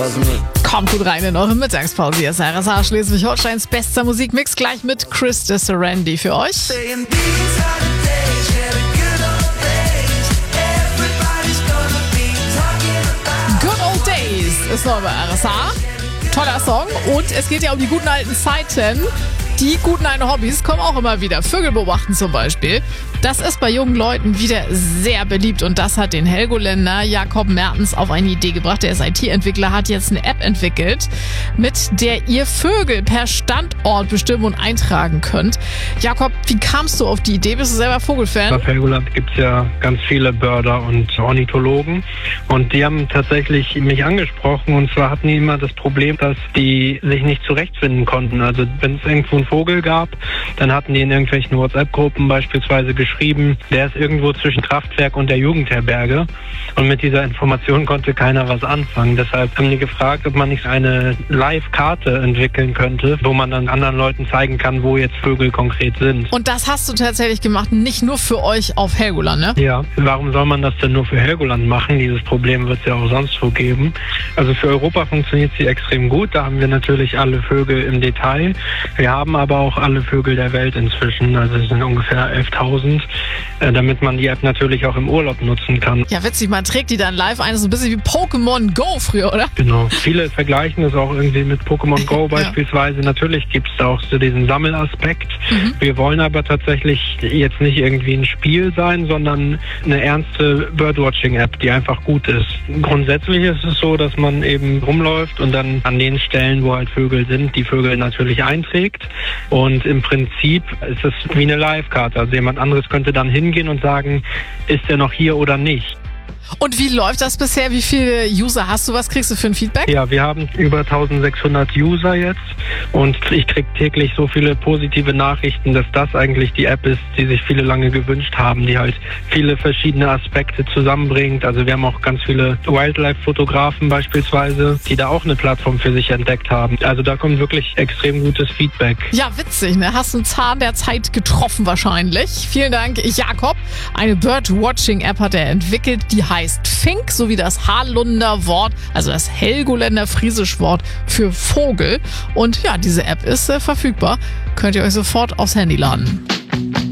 was mit. Kommt gut rein in eure Mittagspause. Hier ist RSA Schleswig-Holsteins bester Musikmix, gleich mit Chris de Serendy für euch. Good Old Days ist neu bei RSA. Toller Song und es geht ja um die guten alten Zeiten. Die guten alten Hobbys kommen auch immer wieder. Vögel beobachten zum Beispiel. Das ist bei jungen Leuten wieder sehr beliebt und das hat den Helgoländer Jakob Mertens auf eine Idee gebracht. Der ist IT-Entwickler, hat jetzt eine App entwickelt, mit der ihr Vögel per Standort bestimmen und eintragen könnt. Jakob, wie kamst du auf die Idee? Bist du selber Vogelfan? Auf Helgoland gibt es ja ganz viele Börder und Ornithologen und die haben tatsächlich mich angesprochen und zwar hatten die immer das Problem, dass die sich nicht zurechtfinden konnten. Also wenn es irgendwo einen Vogel gab, dann hatten die in irgendwelchen WhatsApp-Gruppen beispielsweise geschrieben, der ist irgendwo zwischen Kraftwerk und der Jugendherberge und mit dieser Information konnte keiner was anfangen. Deshalb haben die gefragt, ob man nicht eine Live-Karte entwickeln könnte, wo man dann anderen Leuten zeigen kann, wo jetzt Vögel konkret sind. Und das hast du tatsächlich gemacht, nicht nur für euch auf Helgoland, ne? Ja, warum soll man das denn nur für Helgoland machen? Dieses Problem wird es ja auch sonst wo geben. Also für Europa funktioniert sie extrem gut. Da haben wir natürlich alle Vögel im Detail. Wir haben aber auch alle Vögel der Welt inzwischen. Also es sind ungefähr 11.000, damit man die App natürlich auch im Urlaub nutzen kann. Ja, witzig, man trägt die dann live ein, so ein bisschen wie Pokémon Go früher, oder? Genau. Viele vergleichen das auch irgendwie mit Pokémon Go beispielsweise. Natürlich gibt es da auch so diesen Sammelaspekt. Wir wollen aber tatsächlich jetzt nicht irgendwie ein Spiel sein, sondern eine ernste Birdwatching-App, die einfach gut ist. Grundsätzlich ist es so, dass man eben rumläuft und dann an den Stellen, wo halt Vögel sind, die Vögel natürlich einträgt. Und im Prinzip ist es wie eine Live-Karte. Also jemand anderes könnte dann hingehen und sagen, ist er noch hier oder nicht. Und wie läuft das bisher? Wie viele User hast du? Was kriegst du für ein Feedback? Ja, wir haben über 1600 User jetzt und ich kriege täglich so viele positive Nachrichten, dass das eigentlich die App ist, die sich viele lange gewünscht haben, die halt viele verschiedene Aspekte zusammenbringt. Also wir haben auch ganz viele Wildlife-Fotografen beispielsweise, die da auch eine Plattform für sich entdeckt haben. Also da kommt wirklich extrem gutes Feedback. Ja, witzig, ne? Hast einen Zahn der Zeit getroffen wahrscheinlich. Vielen Dank, Jakob. Eine Birdwatching-App hat er entwickelt, die heißt Fink, sowie das Halunder Wort, also das Helgoländer Friesisch Wort für Vogel. Und ja, diese App ist verfügbar. Könnt ihr euch sofort aufs Handy laden.